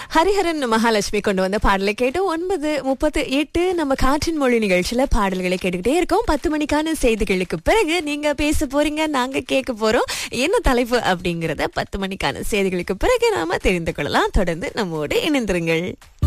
ஹரிஹரன் மகாலட்சுமி கொண்டு வந்த பாடலை கேட்டு 9:38 நம்ம காற்றின் மொழி நிகழ்ச்சியில பாடல்களை கேட்டுக்கிட்டே இருக்கோம். 10 மணிக்கான செய்திகளுக்கு பிறகு நீங்க பேச போறீங்க, நாங்க கேட்க போறோம். என்ன தலைப்பு அப்படிங்கறத 10 மணிக்கான செய்திகளுக்கு பிறகு நாம தெரிந்து கொள்ளலாம். தொடர்ந்து நம்மோடு இணைந்திருங்கள்.